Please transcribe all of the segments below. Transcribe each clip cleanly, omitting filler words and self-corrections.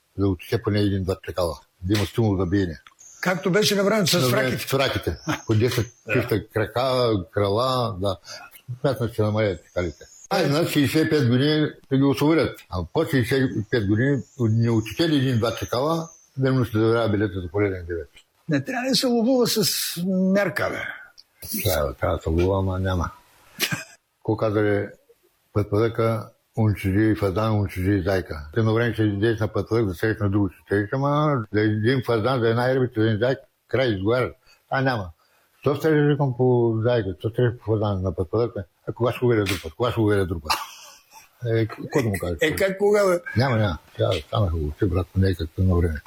да отиде поне един-два такава, да има стимул да биене. Както беше на времето с фраките. С фраките. По 10 чифта крака, крила, да. Смятам, че намалят калите. На 65 години да ги освободят. А по 65 години не отиде ли един-два такава, да му ще заверява билета за полезен девет. Не трябва да се ловува с мерка, бе. Трябва да се ловува, ама няма. Ко казали пътпъдъка, унчуди фазан, унчуди зайка. Едно време ще идеш на пътпъдък да седиш на друго ще ама да един фазан, за една ербица, за един зайк, край изговарят. Няма. То ще режикам по зайка, то ще по фазан на пътпъдъка. А кога ще уверя друг път? Кога ще уверя друг път? Какво да му кажеш? Как кога, бе? Няма. Сега станаха го, брат, не е както на време.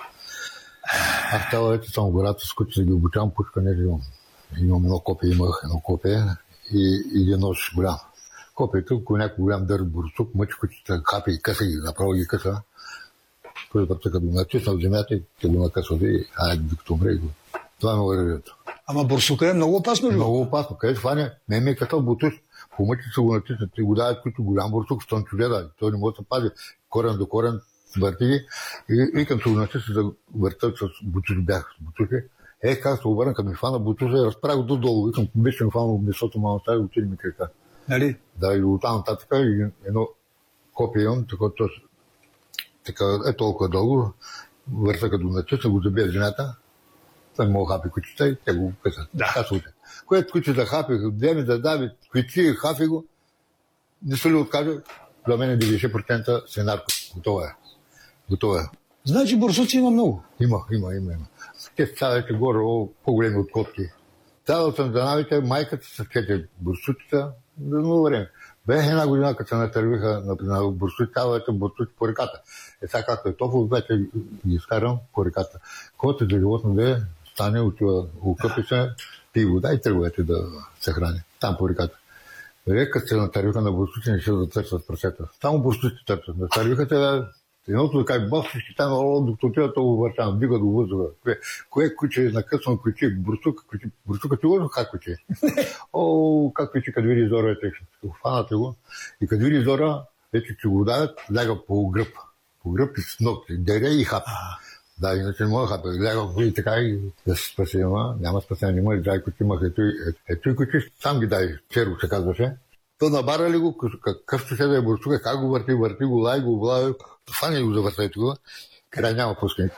Аз това вече съм в гората, с които се ги обучавам, пушка не имам. Имам едно копие и един нож голям. Копието, ако някой голям дърт бурсук, мъчи, които се хапи и къса ги, направо ги къса. Той път като натисна в земята и те го накъсва и докато умре. Това ме оръжието. Ама бурсука е много опасно, ли? Много опасно. Където фане, ме е късал бутуш. По мъчи се го натиснат и го дават, които голям бурсук, стон чудеда. Той не може да се пази. Корен до корен, върти ги. И викам се го натисна да въртат с бутуши, бях с бутуши. Как се обърна, като ми фана бутуша, разправя го долу. Викам, беше ми фана месото малко, става и отиде ми крака. Нали? Да, и оттам нататък едно копие имам, така е толкова дълго, върта като натисна, го забия земята, той мога хапи кучета и те го късат. Да. Което кучета хапи, деме да дави, кучи, хапи го, не се ли откаже, за мен 90% се нарко. Готово е. Значи бурсуци има много? Има. Те ставате горе, по-големи от котки. Ставал съм да навите, майката с 4 бурсуците, за много време. Бях една година, като се натървиха на бурсуци, ставате бурсуци по реката. Сега както е топло, вече ги изкарам по реката. Който за животно да стане, отива, окъпи се, пи вода и тръгвате да се храни. Там по реката. Като се натървиха на бурсуци, не ще да търсят прасета. Само бурсуци търсят. Натървиха се, едното да кажа, бах, ще там, докато отива това въртам, дига до въздуха. Кое куче е накъсно куче, бурсука ти лъжа, как куче? Как куче, като види Зора, хванате го. И като види Зора, вече че го давят, ляга по гръб и с ногти, дере и хапа. Да, иначе не мога да хапа. Ляга и така и да се спаси, няма спасение, няма и дай куче имах. Ето и куче, сам ги дай, Черо се казваше. То набара ли го, какъвто ще да е бурсука, как го върти го, лай го, влай, фани го завъртайте го, край няма пускането.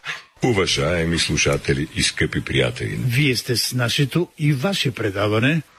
Уважаеми слушатели и скъпи приятели, вие сте с нашето и ваше предаване